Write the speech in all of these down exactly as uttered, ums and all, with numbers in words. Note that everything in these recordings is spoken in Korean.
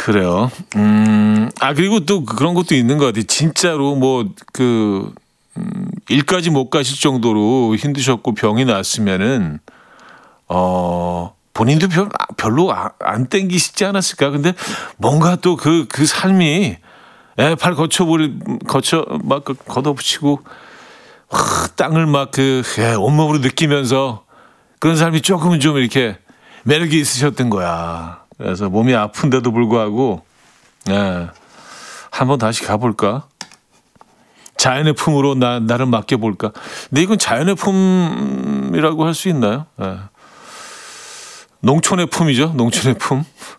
그래요. 음, 아, 그리고 또 그런 것도 있는 것 같아요. 진짜로 뭐, 그, 음, 일까지 못 가실 정도로 힘드셨고 병이 났으면은, 어, 본인도 별, 별로 아- 안 땡기시지 않았을까? 근데 뭔가 또 그, 그 삶이, 에, 발 거쳐버리, 거쳐, 막, 그 걷어붙이고, 하, 땅을 막 그, 예, 온몸으로 느끼면서 그런 삶이 조금은 좀 이렇게 매력이 있으셨던 거야. 그래서 몸이 아픈데도 불구하고, 예, 한번 다시 가볼까? 자연의 품으로 나, 나를 맡겨볼까? 근데 이건 자연의 품이라고 할 수 있나요? 예. 농촌의 품이죠. 농촌의 품.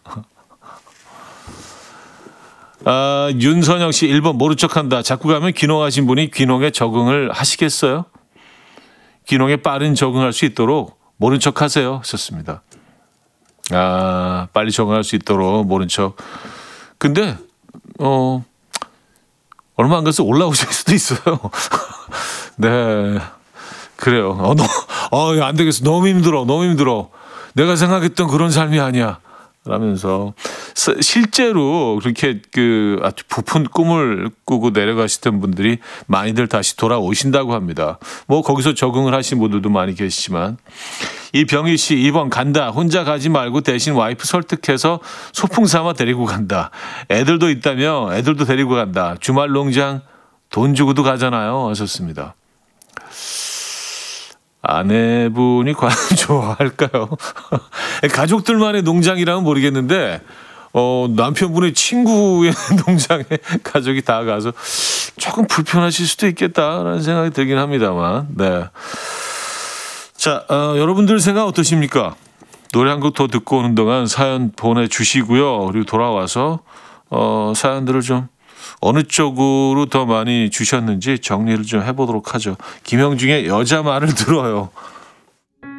아, 윤선영 씨 일 번 모른 척한다. 자꾸 가면 귀농하신 분이 귀농에 적응을 하시겠어요? 귀농에 빠른 적응할 수 있도록 모른 척하세요. 썼습니다. 아, 빨리 적응할 수 있도록 모른 척. 근데 어 얼마 안 가서 올라오실 수도 있어요. 네, 그래요. 어, 너, 어, 안 되겠어. 너무 힘들어. 너무 힘들어. 내가 생각했던 그런 삶이 아니야. 라면서 스- 실제로 그렇게 그 아주 부푼 꿈을 꾸고 내려가시던 분들이 많이들 다시 돌아오신다고 합니다. 뭐 거기서 적응을 하신 분들도 많이 계시지만 이병희 씨 이 번 간다. 혼자 가지 말고 대신 와이프 설득해서 소풍 삼아 데리고 간다. 애들도 있다며 애들도 데리고 간다. 주말 농장 돈 주고도 가잖아요. 하셨습니다. 아내분이 과연 좋아할까요? 가족들만의 농장이라면 모르겠는데 어, 남편분의 친구의 농장에 가족이 다 가서 조금 불편하실 수도 있겠다라는 생각이 들긴 합니다만. 네. 자, 어, 여러분들 생각 어떠십니까? 노래 한 곡 더 듣고 오는 동안 사연 보내주시고요. 그리고 돌아와서 어, 사연들을 좀 어느 쪽으로 더 많이 주셨는지 정리를 좀 해보도록 하죠. 김영중의 여자 말을 들어요.